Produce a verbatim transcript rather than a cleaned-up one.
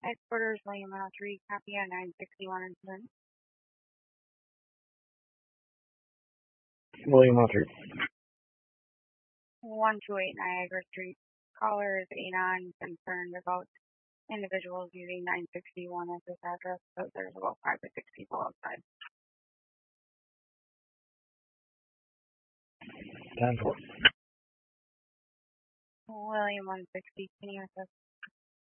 Headquarters, William one oh three, copy on nine sixty-one incident. William one oh three. one two eight Niagara Street. Caller is Anon, concerned about individuals using nine sixty-one as this address, so there's about five to six people outside. ten four. William one sixty, can you assist?